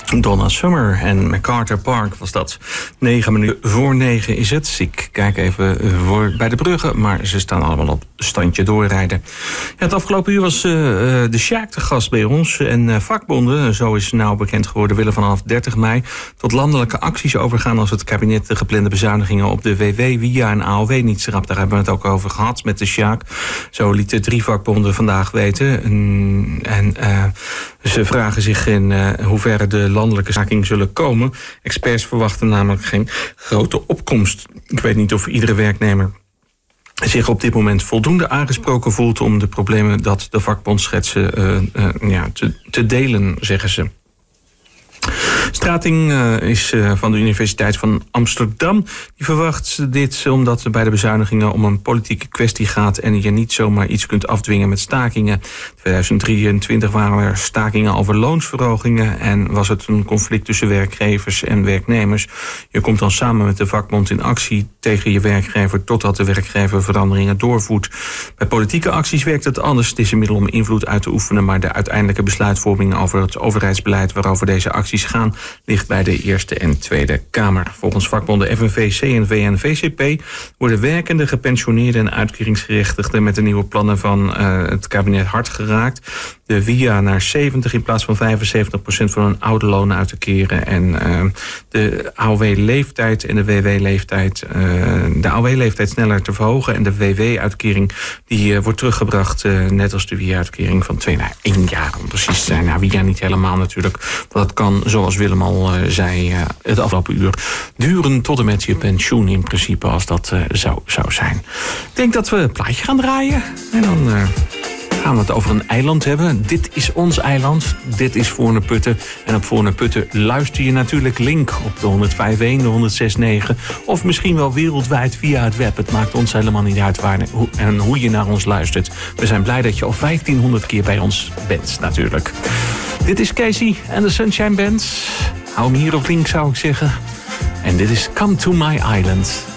Donna Summer en MacArthur Park was dat. 9:09 is het. Ik kijk even bij de bruggen, maar ze staan allemaal op standje doorrijden. Ja, het afgelopen uur was de Sjaak te gast bij ons. En vakbonden, zo is nou bekend geworden, willen vanaf 30 mei... tot landelijke acties overgaan als het kabinet de geplande bezuinigingen op de WW, WIA en AOW niet schrapt. Daar hebben we het ook over gehad met de Sjaak. Zo lieten 3 vakbonden vandaag weten. En ze vragen zich in hoeverre de landelijke staking zullen komen. Experts verwachten namelijk geen grote opkomst. Ik weet niet of iedere werknemer zich op dit moment voldoende aangesproken voelt om de problemen dat de vakbond schetsen te delen, zeggen ze. Strating is van de Universiteit van Amsterdam. Die verwacht dit omdat het bij de bezuinigingen om een politieke kwestie gaat en je niet zomaar iets kunt afdwingen met stakingen. 2023 waren er stakingen over loonsverhogingen en was het een conflict tussen werkgevers en werknemers. Je komt dan samen met de vakbond in actie tegen je werkgever totdat de werkgever veranderingen doorvoert. Bij politieke acties werkt het anders. Het is een middel om invloed uit te oefenen, maar de uiteindelijke besluitvorming over het overheidsbeleid waarover deze acties gaan ligt bij de Eerste en Tweede Kamer. Volgens vakbonden FNV, CNV en VCP worden werkende, gepensioneerden en uitkeringsgerechtigden met de nieuwe plannen van het kabinet hard geraakt. De WIA naar 70 in plaats van 75% van hun oude loon uit te keren. En de AOW-leeftijd en de WW-leeftijd, de AOW-leeftijd sneller te verhogen. En de WW-uitkering die wordt teruggebracht, net als de WIA-uitkering van 2 naar 1 jaar. Om precies te zijn. Nou, WIA niet helemaal natuurlijk. Dat kan, zoals Willem al zei, het afgelopen uur duren tot en met je pensioen in principe, als dat zou zijn. Ik denk dat we een plaatje gaan draaien. En dan gaan we het over een eiland hebben. Dit is ons eiland. Dit is Voorne-Putten. En op Voorne-Putten luister je natuurlijk Link op de 105.1, de 106.9. Of misschien wel wereldwijd via het web. Het maakt ons helemaal niet uit waar en hoe je naar ons luistert. We zijn blij dat je al 1500 keer bij ons bent, natuurlijk. Dit is Casey en de Sunshine Band. Hou hem hier op Link, zou ik zeggen. En dit is Come to My Island.